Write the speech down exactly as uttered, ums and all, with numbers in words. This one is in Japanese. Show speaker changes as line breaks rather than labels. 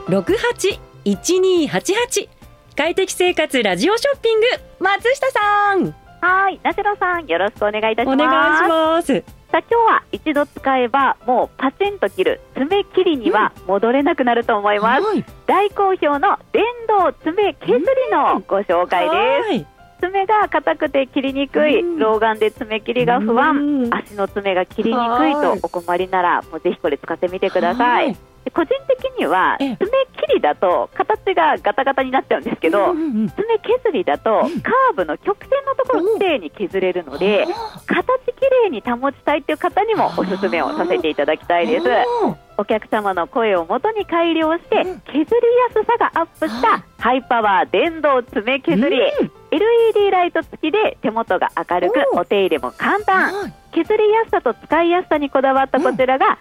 ろくはちいちにはちはち。快適生活ラジオショッピング、松下さん。
はい、なしろさん、よろしくお願いいたします。
お願いします。
さあ、今日は一度使えばもうパチンと切る爪切りには戻れなくなると思います、うん、大好評の電動爪削りのご紹介です、うん、爪が硬くて切りにくい、うん、老眼で爪切りが不安、うん、足の爪が切りにくいとお困りならもうぜひこれ使ってみてください。個人的には爪切りだと形がガタガタになっちゃうんですけど、うんうんうん、爪削りだとカーブの曲線のところをきれいに削れるので、形きれいに保ちたいという方にもおすすめをさせていただきたいです。お客様の声を元に改良して削りやすさがアップしたハイパワー電動爪削り、うん、エルイーディー ライト付きで手元が明るくお手入れも簡単、削りやすさと使いやすさにこだわったこちらが